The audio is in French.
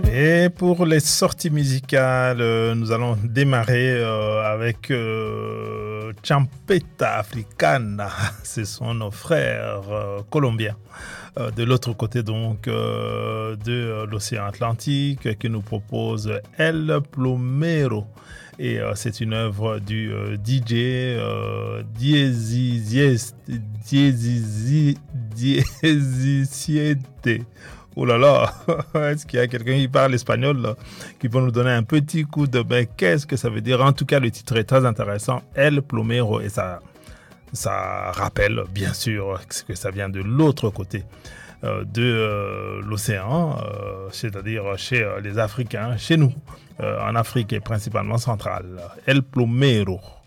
Et pour les sorties musicales, nous allons démarrer avec Champeta Africana. Ce sont nos frères colombiens. De l'autre côté donc de l'océan Atlantique qui nous propose El Plomero. Et c'est une œuvre du DJ Diezisiete. Oh là là, est-ce qu'il y a quelqu'un qui parle espagnol là, qui peut nous donner un petit coup de bain? Qu'est-ce que ça veut dire? En tout cas, le titre est très intéressant, El Plomero, et ça rappelle bien sûr que ça vient de l'autre côté de l'océan, c'est-à-dire chez les Africains, chez nous, en Afrique et principalement centrale. El Plomero.